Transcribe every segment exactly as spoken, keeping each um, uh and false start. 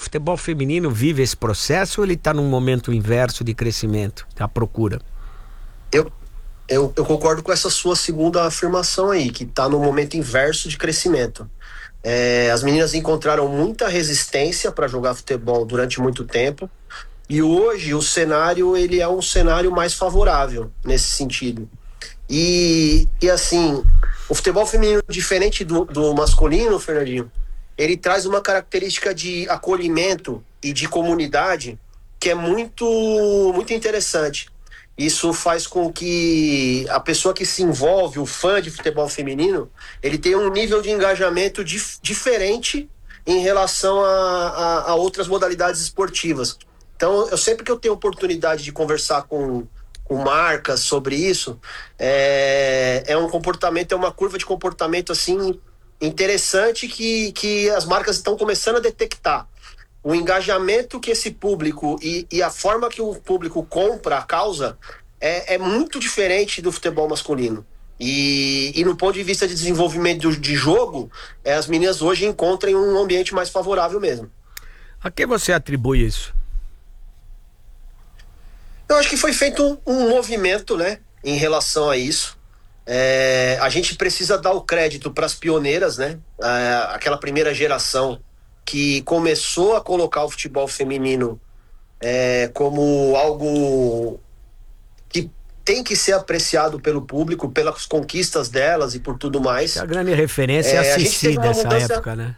futebol feminino vive esse processo ou ele está num momento inverso de crescimento, a procura? Eu, eu, eu concordo com essa sua segunda afirmação aí, que está no momento inverso de crescimento. É, as meninas encontraram muita resistência para jogar futebol durante muito tempo, e hoje o cenário ele é um cenário mais favorável nesse sentido. E, e assim, o futebol feminino, diferente do, do masculino, Fernandinho, ele traz uma característica de acolhimento e de comunidade que é muito, muito interessante. Isso faz com que a pessoa que se envolve, o fã de futebol feminino, ele tenha um nível de engajamento dif- diferente em relação a, a, a outras modalidades esportivas. Então, eu sempre que eu tenho oportunidade de conversar com, com marcas sobre isso, é, é um comportamento, é uma curva de comportamento assim interessante que, que as marcas estão começando a detectar. O engajamento que esse público e, e a forma que o público compra a causa é, é muito diferente do futebol masculino. E, e no ponto de vista de desenvolvimento de jogo, é, as meninas hoje encontram um ambiente mais favorável mesmo. A que você atribui isso? Eu acho que foi feito um, um movimento, né, em relação a isso. É, a gente precisa dar o crédito para as pioneiras, né, é, aquela primeira geração que começou a colocar o futebol feminino é, como algo que tem que ser apreciado pelo público, pelas conquistas delas e por tudo mais. A grande referência é, é a Cici dessa mudança... época, né?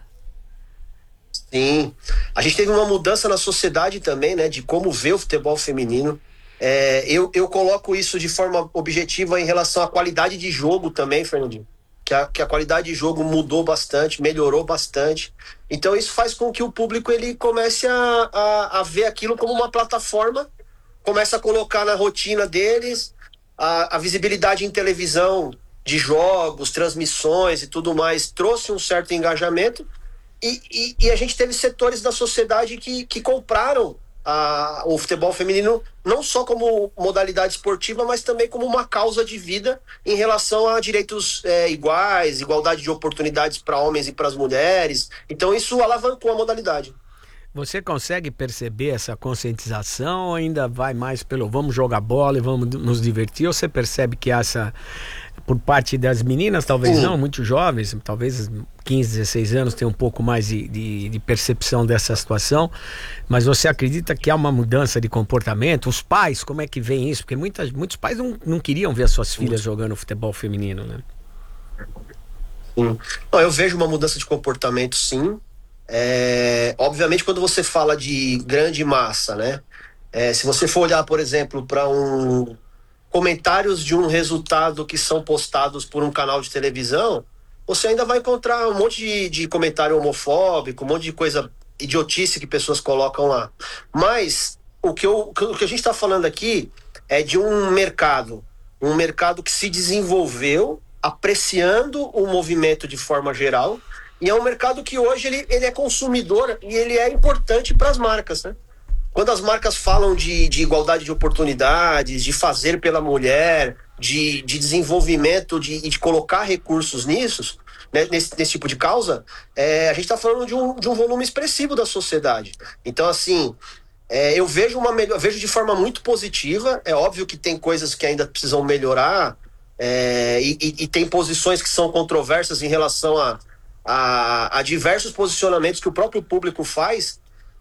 Sim. A gente teve uma mudança na sociedade também, né, de como vê o futebol feminino. É, eu, eu coloco isso de forma objetiva em relação à qualidade de jogo também, Fernandinho. Que a, que a qualidade de jogo mudou bastante, melhorou bastante. Então isso faz com que o público ele comece a, a, a ver aquilo como uma plataforma, comece a colocar na rotina deles a, a visibilidade em televisão de jogos, transmissões e tudo mais, trouxe um certo engajamento e, e, e a gente teve setores da sociedade que, que compraram a, o futebol feminino não só como modalidade esportiva, mas também como uma causa de vida em relação a direitos é, iguais, igualdade de oportunidades para homens e para as mulheres. Então isso alavancou a modalidade. Você consegue perceber essa conscientização ou ainda vai mais pelo vamos jogar bola e vamos nos divertir? Ou você percebe que essa, por parte das meninas, talvez Sim. não, muito jovens, talvez quinze, dezesseis anos, tem um pouco mais de, de, de percepção dessa situação, mas você acredita que há uma mudança de comportamento? Os pais, como é que veem isso? Porque muitas, muitos pais não, não queriam ver as suas filhas sim. jogando futebol feminino, né? Sim. Não, eu vejo uma mudança de comportamento, sim. É, obviamente quando você fala de grande massa, né? É, se você for olhar, por exemplo, para um comentários de um resultado que são postados por um canal de televisão, você ainda vai encontrar um monte de, de comentário homofóbico, um monte de coisa idiotice que pessoas colocam lá. Mas o que, eu, o que a gente está falando aqui é de um mercado, um mercado que se desenvolveu apreciando o movimento de forma geral. E é um mercado que hoje ele, ele é consumidor e ele é importante para as marcas, né? Quando as marcas falam de, de igualdade de oportunidades, de fazer pela mulher, de, de desenvolvimento e de, de colocar recursos nisso, né, nesse, nesse tipo de causa, é, a gente está falando de um, de um volume expressivo da sociedade. Então, assim, é, eu vejo, uma melhor, vejo de forma muito positiva. É óbvio que tem coisas que ainda precisam melhorar, é, e, e, e tem posições que são controversas em relação a A, a diversos posicionamentos que o próprio público faz,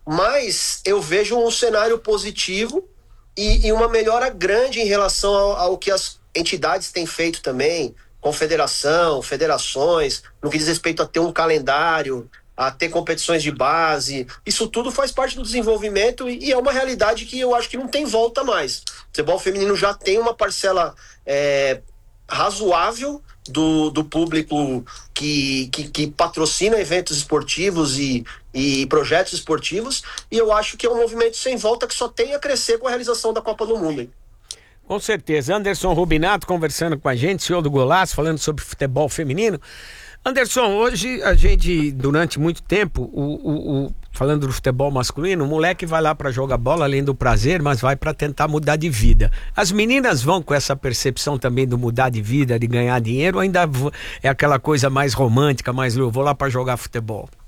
mas eu vejo um cenário positivo e, e uma melhora grande em relação ao, ao que as entidades têm feito também, confederação, federações, no que diz respeito a ter um calendário, a ter competições de base. Isso tudo faz parte do desenvolvimento e, e é uma realidade que eu acho que não tem volta mais. O futebol feminino já tem uma parcela é, razoável Do, do público que, que, que patrocina eventos esportivos e, e projetos esportivos, e eu acho que é um movimento sem volta que só tem a crescer com a realização da Copa do Mundo, hein? Com certeza. Anderson Rubinato conversando com a gente, senhor do Golaço, falando sobre futebol feminino. Anderson, hoje a gente, durante muito tempo, o, o, o, falando do futebol masculino, o moleque vai lá para jogar bola, além do prazer, mas vai para tentar mudar de vida. As meninas vão com essa percepção também do mudar de vida, de ganhar dinheiro, ou ainda é aquela coisa mais romântica, mais eu vou lá para jogar futebol?